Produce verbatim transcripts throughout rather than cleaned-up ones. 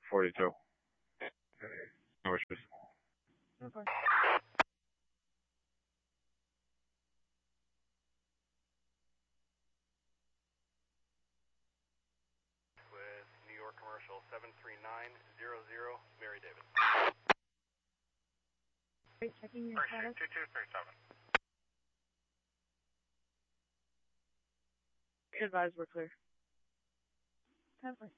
forty-two. No issues. Okay. With New York Commercial seven three nine zero zero, Mary David. Great, checking your status. two two three seven. Advise we're clear. ten four.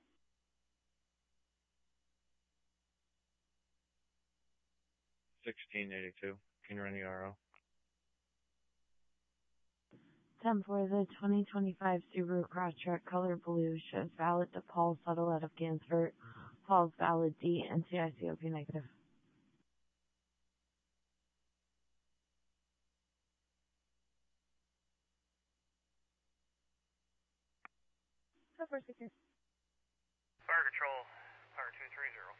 sixteen eighty-two. Can you run the R O? ten four, the twenty twenty-five Subaru Crosstrek color blue shows valid to Paul Settle out of Gansford. Paul's valid D, N C I C O P negative. ten four six zero. Fire control, fire two three zero.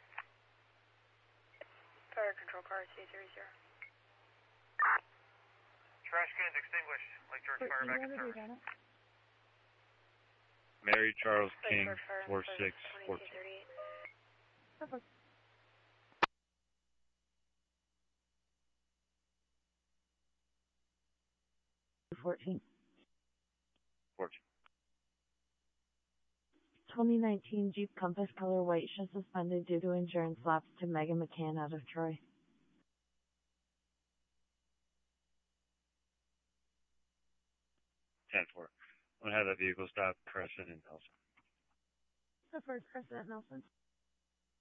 Fire control, car two three zero. Trash cans extinguished, Lake George Fire back in service. Mary Charles King, four six four two. ten four. fourteen. fourteen. twenty nineteen Jeep Compass color white shows suspended due to insurance lapse to Megan McCann out of Troy. ten four. I'm going to have that vehicle stop Crescent and Nelson. ten four, Crescent Nelson.